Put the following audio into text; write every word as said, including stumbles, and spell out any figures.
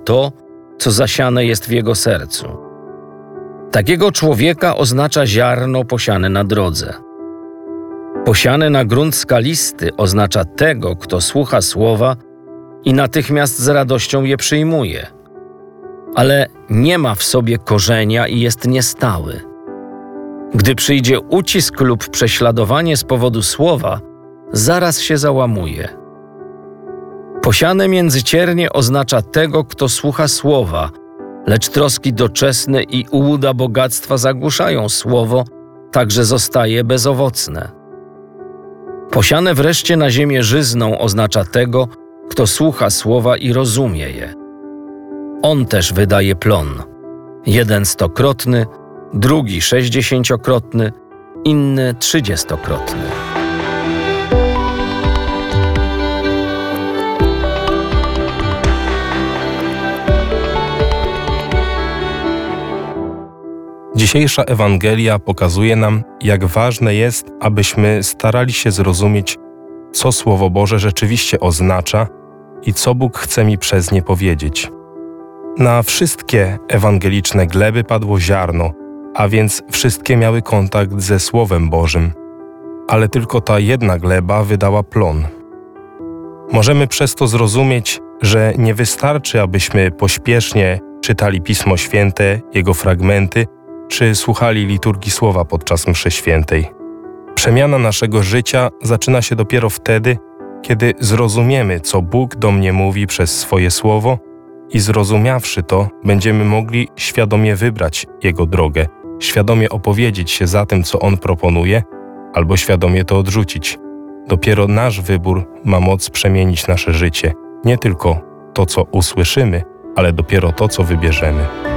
to, co zasiane jest w jego sercu. Takiego człowieka oznacza ziarno posiane na drodze. Posiane na grunt skalisty oznacza tego, kto słucha słowa i natychmiast z radością je przyjmuje, ale nie ma w sobie korzenia i jest niestały. Gdy przyjdzie ucisk lub prześladowanie z powodu słowa, zaraz się załamuje. Posiane międzyciernie oznacza tego, kto słucha słowa, lecz troski doczesne i ułuda bogactwa zagłuszają słowo, tak że zostaje bezowocne. Posiane wreszcie na ziemię żyzną oznacza tego, kto słucha słowa i rozumie je. On też wydaje plon. Jeden stokrotny, drugi sześćdziesięciokrotny, inny trzydziestokrotny. Dzisiejsza Ewangelia pokazuje nam, jak ważne jest, abyśmy starali się zrozumieć, co Słowo Boże rzeczywiście oznacza i co Bóg chce mi przez nie powiedzieć. Na wszystkie ewangeliczne gleby padło ziarno, a więc wszystkie miały kontakt ze Słowem Bożym, ale tylko ta jedna gleba wydała plon. Możemy przez to zrozumieć, że nie wystarczy, abyśmy pośpiesznie czytali Pismo Święte, jego fragmenty, czy słuchali liturgii słowa podczas mszy świętej. Przemiana naszego życia zaczyna się dopiero wtedy, kiedy zrozumiemy, co Bóg do mnie mówi przez swoje słowo i zrozumiawszy to, będziemy mogli świadomie wybrać Jego drogę, świadomie opowiedzieć się za tym, co On proponuje, albo świadomie to odrzucić. Dopiero nasz wybór ma moc przemienić nasze życie, nie tylko to, co usłyszymy, ale dopiero to, co wybierzemy.